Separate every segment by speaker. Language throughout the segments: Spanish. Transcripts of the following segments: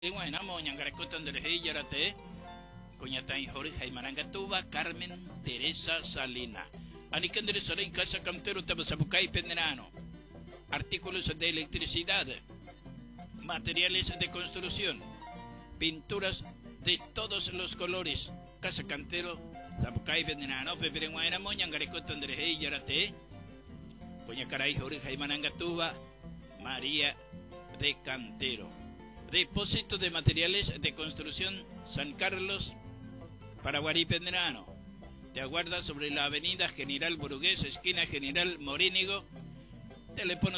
Speaker 1: Bueno, ñangaracotan de Yarate, Coñatay Jorge Jaimarangatuba, Carmen Teresa Salina. Anicandre Soray Casa Camtero Tabasabucay Penderano. Artículos de electricidad, materiales de construcción, pinturas de todos los colores. Casa Cantero Tabasabucay Penderano, Peperenguaina, Ñangaracotan de Yarate, Coñacaray Jorge Jaimarangatuba, María de Cantero. Depósito de materiales de construcción San Carlos, Paraguarí Penderano. Te aguarda sobre la avenida General Borugués, esquina General Morínigo. Teléfono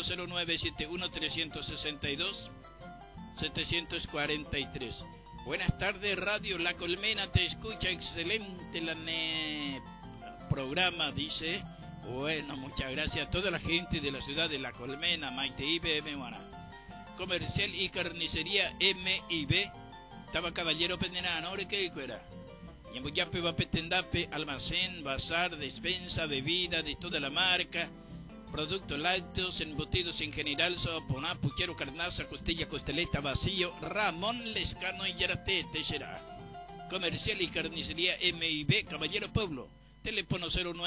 Speaker 1: 0971-362-743. Buenas tardes, Radio La Colmena, te escucha excelente programa, dice. Bueno, muchas gracias a toda la gente de la ciudad de La Colmena, Maite IBM, Comercial y carnicería M&B, Taba Caballero Penderano, ¿ahora qué fuera? Yambuyape, Vapetendape, almacén, bazar, despensa, bebida de toda la marca, productos lácteos, embutidos en general, soponá, puchero, carnaza, costilla, costeleta, vacío, Ramón Lescano y Yarate, Teixeira. Comercial y carnicería M&B, Caballero Pueblo, teléfono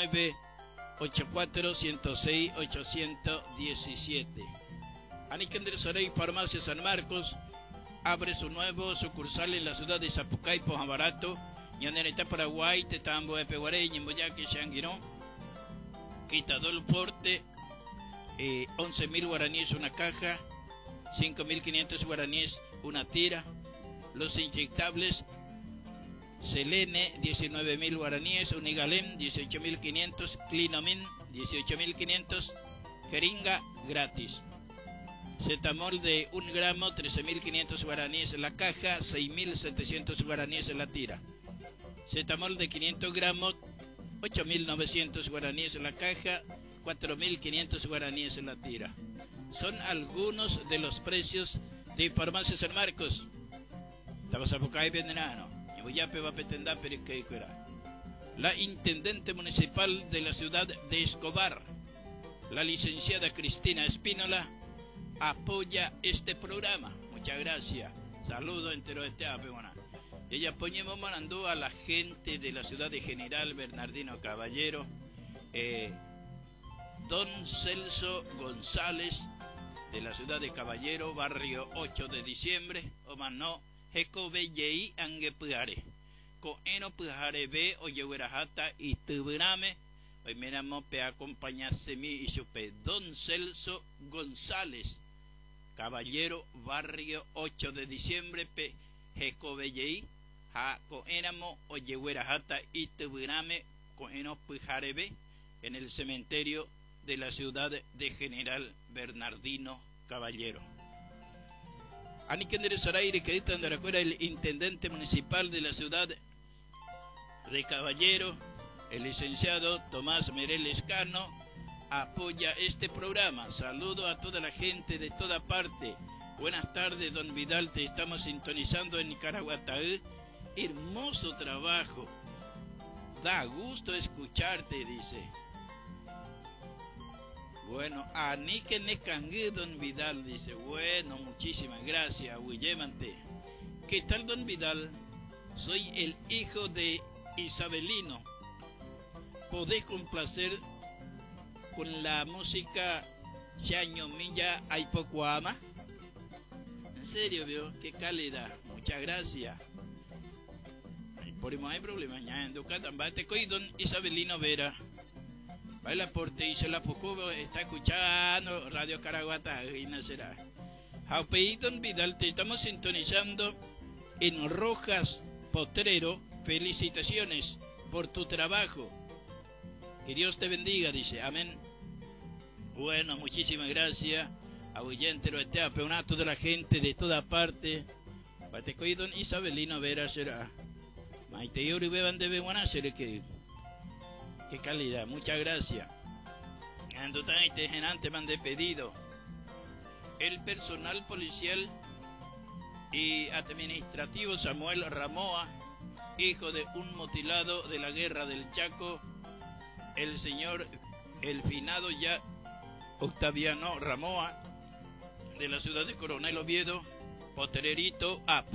Speaker 1: 0984-106-817. Anicandre Soray, Farmacia San Marcos, abre su nuevo sucursal en la ciudad de Zapucaipo, Jabarato, Ñanereta, Paraguay, Tetambo, Peguarey, Ñemboyaque, Xanguirón, Quitador Porte, 11.000 guaraníes una caja, 5.500 guaraníes una tira, los inyectables, Selene, 19.000 guaraníes, Unigalem, 18.500, Clinomin, 18.500, jeringa gratis. Cetamol de 1 gramo, 13.500 guaraníes en la caja, 6.700 guaraníes en la tira. Cetamol de 500 gramos, 8.900 guaraníes en la caja, 4.500 guaraníes en la tira. Son algunos de los precios de Farmacia San Marcos. Tabasapucay Penderano, Ñemboyape, Vapetendape, Periqueira. La intendente municipal de la ciudad de Escobar, la licenciada Cristina Espínola, apoya este programa. Muchas gracias. Saludo entero de Teapeona. Ella apoyemos mandando a la gente de la ciudad de General Bernardino Caballero, Don Celso González de la ciudad de Caballero, barrio 8 de diciembre, o mano Jecobellei Angepuare, Coeno Pujare B o Yehuerajata y Tuburame. Hoy miramos pe acompañarse mi y supe Don Celso González, Caballero, barrio 8 de diciembre, pe Jecobellei, ja coenamo o Yehuerajata y Tuburame, coeno Pujarebe, en el cementerio de la ciudad de General Bernardino Caballero. Anicandre Soray, que era el intendente municipal de la ciudad de Caballero, el licenciado Tomás Merel Lescano, apoya este programa. Saludo a toda la gente de toda parte. Buenas tardes, don Vidal, te estamos sintonizando en Nicaraguataú. Hermoso trabajo. Da gusto escucharte, dice. Bueno, Anique Necangú, don Vidal, dice. Bueno, muchísimas gracias, Willemante. ¿Qué tal, don Vidal? Soy el hijo de Isabelino. ¿Podés complacer con la música Chaño Milla Aipocuama? En serio, vio, qué calidad. Muchas gracias. Por eso no hay problema. Ya en Ducatán, bate con don Isabelino Vera. Baila por ti, se la poco está escuchando Radio Caraguata y nacerá. Jaupeí, don Vidal, te estamos sintonizando en Rojas Potrero. Felicitaciones por tu trabajo. Que Dios te bendiga, dice. Amén. Bueno, muchísimas gracias. A Huyentero, a toda la gente de toda parte. Patecoy don Isabelino Vera será. Maite Yuri beban de Beguana será que. Qué calidad, muchas gracias. Ando tan genante me han de pedido. El personal policial y administrativo Samuel Ramoa, hijo de un mutilado de la guerra del Chaco, el señor, el finado ya Octaviano Ramoa, de la ciudad de Coronel Oviedo, Potrerito App.